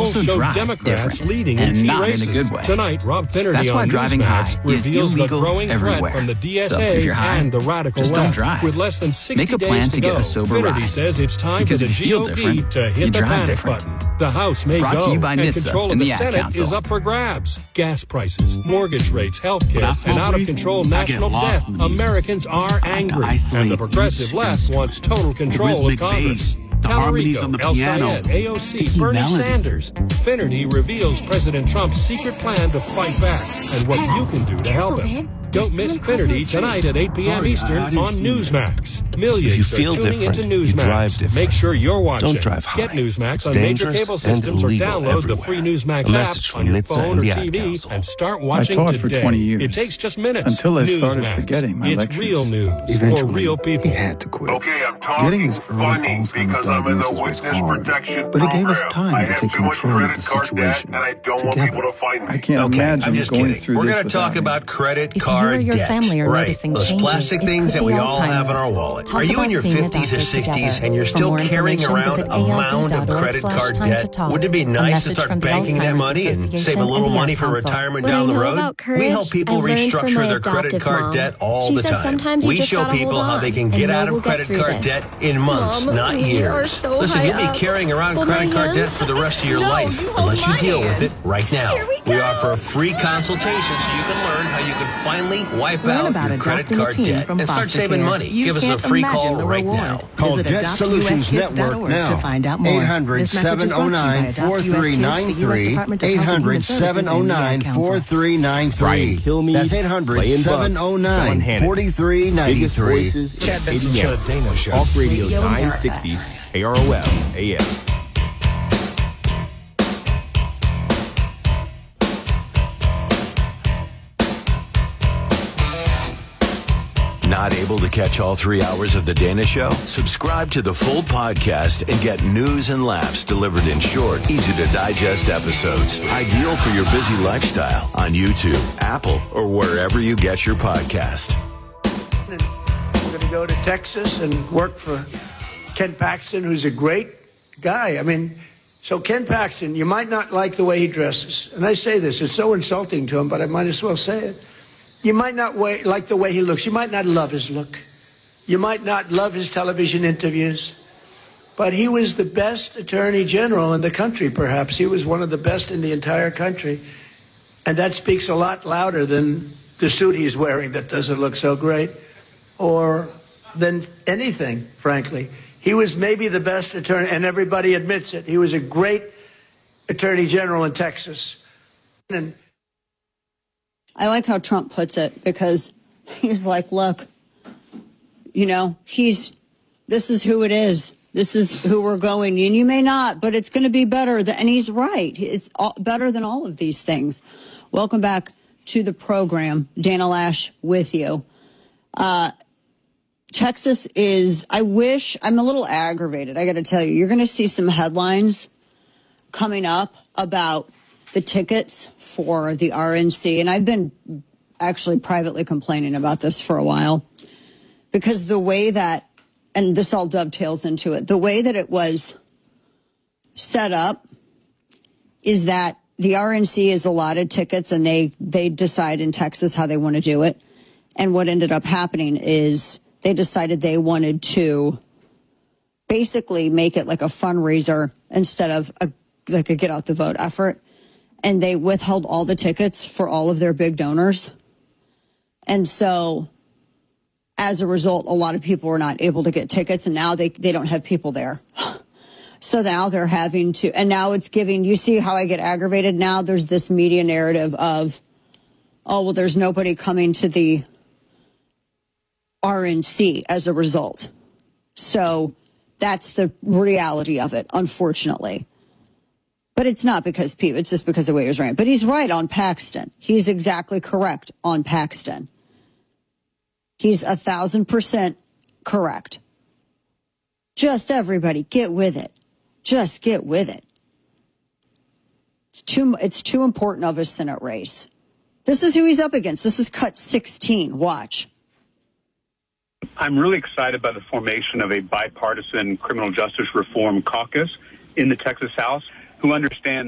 also show drive Democrats different, leading and in key not races. in a good way. Tonight, Rob Finnerty That's why on driving Newsmax high is reveals the illegal growing everywhere. threat from the DSA So if you're high, and the radical just left. don't drive. With less than 60 Make a plan days to get go, a sober Finnerty ride. says it's time Because for the if you feel GOP different, to hit you the drive panic different. button. The House may Brought go, to you by and NHTSA control of and the the Ad Senate Council. is up for grabs. Gas prices, mortgage rates, health care, When I and smoke out-of-control weed, I get national lost debt. in the music. Americans are I like to angry, and isolate the progressive each left instrument. wants total control of rhythmic Congress. bass, the harmonies on the El piano, Sayed, AOC, the Bernie melody. Sanders. Finnerty reveals President Trump's secret plan to fight back and what you can do to help him. Don't miss Finnerty tonight at 8 p.m. Sorry, Eastern I didn't on see Newsmax. If you Millions are feel tuning into different, you Newsmax. drive different. Make sure you're watching. Don't drive high. Get Newsmax It's on major dangerous cable and systems or illegal download the everywhere. free Newsmax A message app from on your NHTSA phone or and the Ad TV Council. and start I watching taught today. for 20 years. It takes just minutes. Until I started Newsmax. forgetting my It's lectures. real news for Eventually, real people. he had to quit. Okay, I'm talking Getting his early funny Alzheimer's because I'm in the diagnosis was witness hard, protection but it gave us program. time I to have take too much control of credit the card debt, situation and I don't want together. people to find me. I can't Okay, imagine I'm just going kidding. through We're this going to talk without about credit If card you or your debt. family are Right. noticing Those changes, plastic it things could that be we all have in Alzheimer's. our wallet. Talk Are you in about your seeing a 50s or doctor 60s together. and you're For still more carrying information, around visit a mound of credit card debt? ALZ.org/time-to-talk. Wouldn't it be A nice to message start from the banking that Alzheimer's money and Association save a and little the money Ad for Council. retirement What down I the know road? about courage, We help people I learned from restructure my their credit adoptive card mom. debt all She the said time. sometimes you We just show gotta people hold how on, they can and get know out we'll of get credit through card this. debt in months, Mom, not we years. are so Listen, high you'll be up. carrying around Hold my credit card hand. debt for the rest of your No, life you hold unless you my deal hand. with it right now. Here we go. offer a free consultation so you can learn how you can finally wipe Learn out about your credit adopting a card teen debt from and start foster saving care. money. You Give us a can't free imagine call the right reward. now. Call Visit Debt Solutions Network adoptuskids.org now. to find out more. 800 This message is brought to you by 709 Adopt US Kids, the US 4393. Department of Health and Human 800 Services and the Ad 709 Council. 4393. Brian Kilmeade, That's 800 Clay and Buck, 709 John Hannity. 4393. Biggest voices in Chad Benson 80 Show. years. Dana Show. Talk Radio Radio 960, KROL, AM. Not able to catch all 3 hours of The Dana Show? Subscribe to the full podcast and get news and laughs delivered in short, easy-to-digest episodes. Ideal for your busy lifestyle on YouTube, Apple, or wherever you get your podcast. We're going to go to Texas and work for Ken Paxton, who's a great guy. I mean, so Ken Paxton, you might not like the way he dresses. And I say this, it's so insulting to him, but I might as well say it. You might not like the way he looks. You might not love his look. You might not love his television interviews. But he was the best attorney general in the country, perhaps. He was one of the best in the entire country. And that speaks a lot louder than the suit he's wearing that doesn't look so great, or than anything, frankly. He was maybe the best attorney, and everybody admits it. He was a great attorney general in Texas. And I like how Trump puts it, because he's like, look, you know, this is who it is. This is who we're going. And you may not, but it's going to be better. And he's right. It's better than all of these things. Welcome back to the program. Dana Lash with you. Texas is, I'm a little aggravated. I got to tell you, you're going to see some headlines coming up about the tickets for the RNC. And I've been actually privately complaining about this for a while, because the way that, and this all dovetails into it, the way that it was set up is that the RNC is allotted tickets and they decide in Texas how they want to do it. And what ended up happening is they decided they wanted to basically make it like a fundraiser instead of a get out the vote effort. And they withheld all the tickets for all of their big donors. And so as a result, a lot of people were not able to get tickets, and now they don't have people there. So now they're having to, and now it's giving, you see how I get aggravated now? There's this media narrative of, oh, well, there's nobody coming to the RNC as a result. So that's the reality of it, unfortunately. But it's not because people, it's just because the way it was ran. But he's right on Paxton. He's exactly correct on Paxton. He's 1,000% correct. Just everybody get with it. Just get with it. It's too important of a Senate race. This is who he's up against. This is cut 16. Watch. I'm really excited by the formation of a bipartisan criminal justice reform caucus in the Texas House who understand